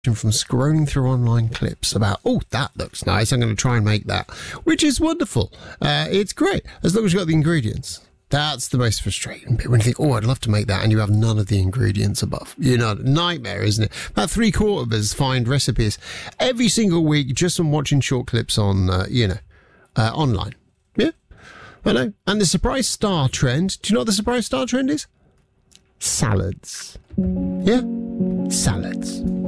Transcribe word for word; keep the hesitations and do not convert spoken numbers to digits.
from scrolling through online clips about, oh, that looks nice, I'm going to try and make that, which is wonderful. Uh, it's great, as long as you've got the ingredients. That's the most frustrating bit, when you think, oh, I'd love to make that, and you have none of the ingredients above. You know, nightmare, isn't it? About three quarter of us find recipes every single week just from watching short clips on, uh, you know, uh, online. Yeah, I know. And the surprise star trend, do you know what the surprise star trend is? Salads. Yeah, salads.